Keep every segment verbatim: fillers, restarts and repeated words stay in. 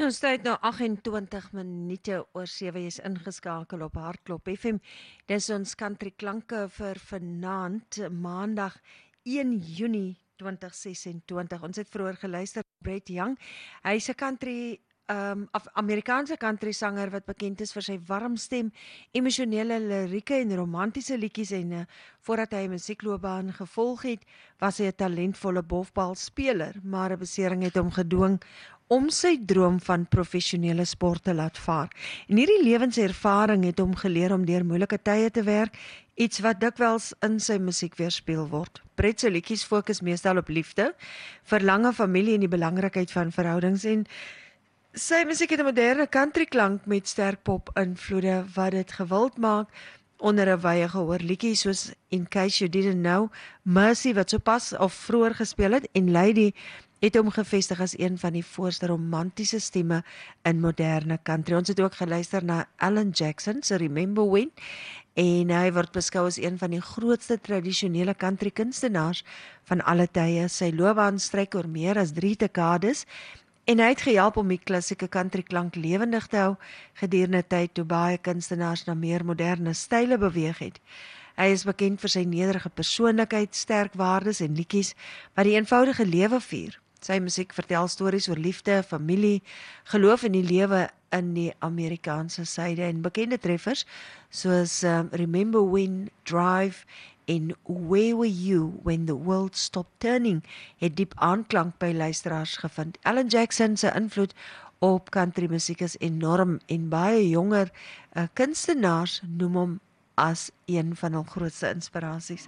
Ons tyd nou agt-en-twintig minute oor sewe is ingeskakel op Hartklop F M. Dis ons country klanke vir vanaand, Maandag een Junie twintig ses en twintig. Ons het vroeër geluister Brett Young. Hy's 'n country um af Amerikaanse country sanger wat bekend is vir sy warm stem, emosionele lirieke en romantiese liedjies en uh, voordat hy 'n musiekloopbaan gevolg het, was hy 'n talentvolle bofbalspeler, maar 'n besering het hom gedwing om sy droom van professionele sport te laat vaar. En hierdie lewenservaring het hom geleer om deur moeilike tye te werk, iets wat dikwels in sy musiek weerspieël word. Brett se liedjies fokus meestal op liefde, verlange, familie en die belangrikheid van verhoudings, en sy musiek het 'n moderne country klank met sterk pop invloede wat dit gewild maak onder 'n wye gehoor. Liedjies soos In Case You Didn't Know, Mercy wat sopas of vroeër gespeel het, en Lady het hom gevestig as een van die voorste romantiese stemme in moderne country. Ons het ook geluister na Alan Jackson se Remember When, en hy word beskou as een van die grootste tradisionele country kunstenaars van alle tye. Sy loopbaan strek oor meer as drie dekades, en hy het gehelp om die klassieke country klank lewendig te hou gedurende tyd toe baie kunstenaars na meer moderne style beweeg het. Hy is bekend vir sy nederige persoonlikheid, sterk waardes en liedjies wat die eenvoudige lewe vier. Sy musiek vertel stories oor liefde, familie, geloof in die lewe in die Amerikaanse syde, en bekende treffers soos um, Remember When, Drive en Where Were You When the World Stopped Turning het diep aanklank by luisteraars gevind. Alan Jackson se invloed op country musiek is enorm, en baie jonger uh, kunstenaars noem hom as een van hul grootste inspirasies.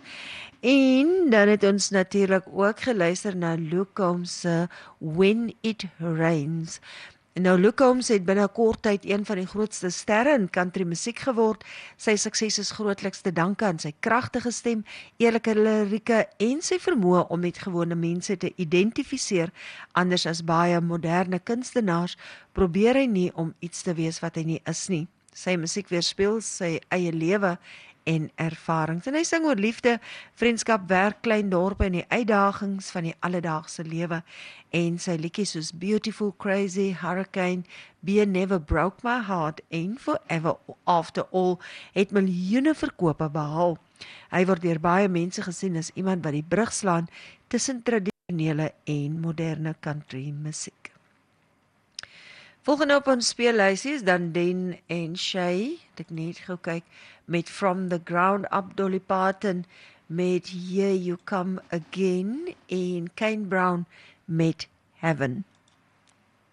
En dan het ons natuurlik ook geluister na Luke Combs se When It Rains. Nou, Luke Combs het binne kort tyd een van die grootste sterre in country musiek geword. Sy sukses is grootliks te danke aan sy kragtige stem, eerlike lirieke en sy vermoë om met gewone mense te identifiseer. Anders as baie moderne kunstenaars, probeer hy nie om iets te wees wat hy nie is nie. Sy musiek weerspieël sy eie lewe en ervarings. En hy sing oor liefde, vriendskap, werk, klein dorpe en die uitdagings van die alledaagse lewe. En sy liedjies soos Beautiful, Crazy, Hurricane, Beer Never Broke My Heart en Forever After All het miljoene verkope behaal. Hy word deur baie mense gesien as iemand wat die brug slaan tussen tradisionele en moderne country musiek. Volgende op ons speellysie is dan Den en Shay, het ek net gou kyk, met From the Ground Up, Dolly Parton met Here You Come Again, en Kane Brown met Heaven.